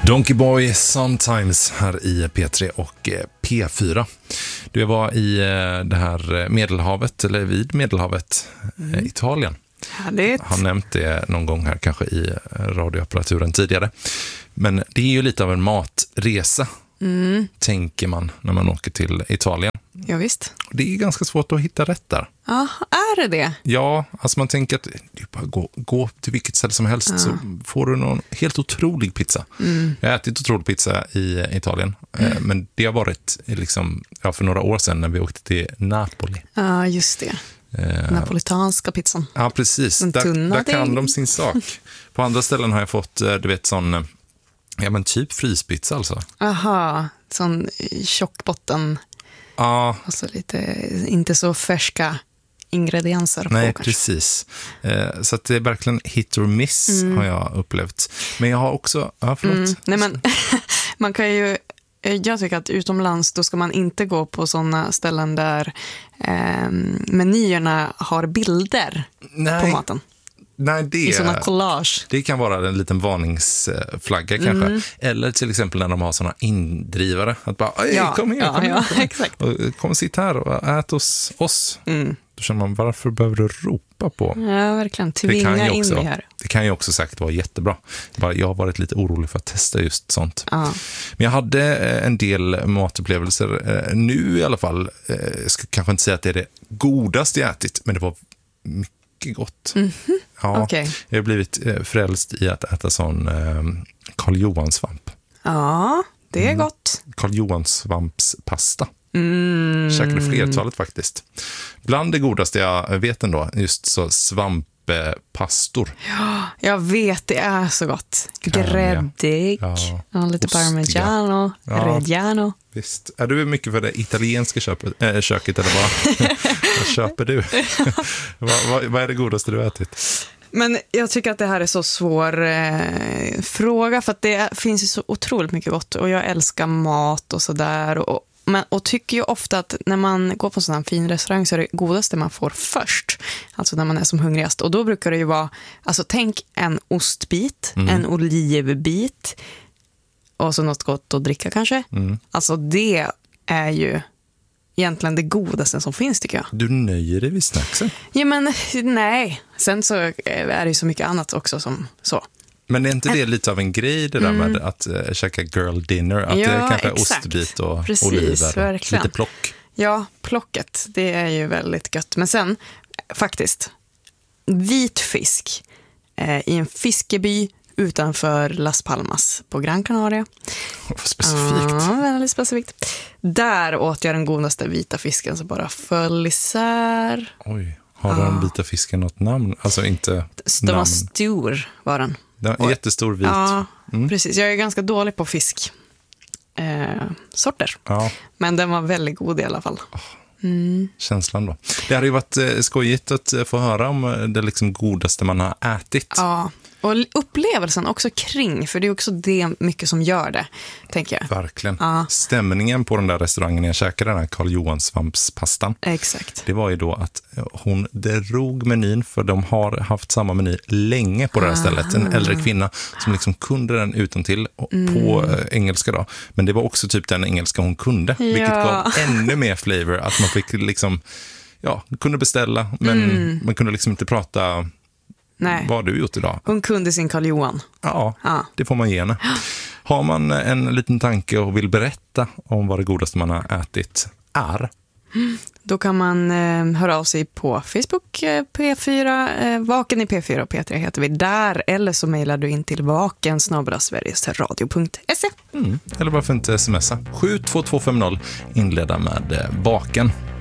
Donkey Boy Sometimes här i P3 och P4. Du var i det här Medelhavet, eller vid Medelhavet, Italien. Härligt. Jag har nämnt det någon gång här kanske i radioapparaturen tidigare. Men det är ju lite av en matresa, tänker man när man åker till Italien. Ja, visst. Det är ganska svårt att hitta rätt där. Ja, är det? Ja, alltså man tänker att det är bara gå till vilket ställe som helst så får du någon helt otrolig pizza. Jag har ätit otrolig pizza i Italien, men det har varit liksom, för några år sedan när vi åkte till Napoli. Ja, just det. Napolitanska pizzan. Ja, precis. Där kan de sin sak. På andra ställen har jag fått, du vet, sån, men typ fryspizza alltså. Aha, sån tjockbotten. Ja. Alltså lite, inte så färska ingredienser. Nej, precis. Så att det är verkligen hit or miss har jag upplevt. Men jag har också, Nej, men man kan ju, jag tycker att utomlands då ska man inte gå på sådana ställen där menyerna har bilder på maten. Nej, i sådana collage. Det kan vara en liten varningsflagga kanske. Eller till exempel när de har sådana indrivare. Att bara, kom här. Exakt. Kom och sitt här och ät oss. Då känner man, varför behöver du ropa på? Ja, verkligen. Tvinga in mig här. Det kan ju också sagt vara jättebra. Jag har varit lite orolig för att testa just sånt. Men jag hade en del matupplevelser. Nu i alla fall, jag ska kanske inte säga att det är det godaste jag ätit, men det var mycket gott. Ja, okay. Jag har blivit frälst i att äta sån Karl Johan-svamp. Ja, det är gott. Karl Johan-svampspasta. Käkade flertalet faktiskt. Bland det godaste jag vet ändå, just så svamppastor. Ja, jag vet, det är så gott. Gräddig, lite parmigiano, reggiano. Visst. Är du mycket för det italienska köket eller vad köper du? Vad är det godaste du har ätit? Men jag tycker att det här är så svår fråga, för att det finns ju så otroligt mycket gott och jag älskar mat och sådär och tycker ju ofta att när man går på en sån här fin restaurang så är det godaste man får först, alltså när man är som hungrigast, och då brukar det ju vara, alltså tänk en ostbit, en olivbit och så något gott att dricka kanske. Alltså det är ju egentligen det godaste som finns, tycker jag. Du nöjer dig vid snacksen? Ja, men nej. Sen så är det ju så mycket annat också som så. Men är inte det lite av en grej det där med att käka girl dinner? Att det är kanske ostbit och oliver och verkligen. Lite plock. Ja, plocket. Det är ju väldigt gött. Men sen, faktiskt, vit fisk i en fiskeby utanför Las Palmas på Gran Canaria. Vad specifikt. Ja, väldigt specifikt. Där åt jag den godaste vita fisken som bara föll isär. Oj, har den vita fisken något namn? Alltså inte den var stor, var den. Den är jättestor vit. Ja, precis. Jag är ganska dålig på fisk sorter. Ja. Men den var väldigt god i alla fall. Känslan då. Det hade ju varit skojigt att få höra om det liksom godaste man har ätit. Ja, och upplevelsen också kring, för det är också det mycket som gör det, tänker jag. Verkligen. Stämningen på den där restaurangen när jag käkade den här Karl Johan-svampspastan. Exakt. Det var ju då att hon drog menyn, för de har haft samma meny länge på det här stället. En äldre kvinna som liksom kunde den utantill på engelska då. Men det var också typ den engelska hon kunde, vilket gav ännu mer flavor, att man fick liksom, kunde beställa, men man kunde liksom inte prata. Nej. Vad har du gjort idag? Hon kunde sin Karl Johan. Ja, det får man ge henne. Har man en liten tanke och vill berätta om vad det godaste man har ätit är? Då kan man höra av sig på Facebook, P4, Vaken i P4 och P3 heter vi där. Eller så mejlar du in till vaken@sverigesradio.se. Eller varför inte smsa? 72250, inleda med Vaken.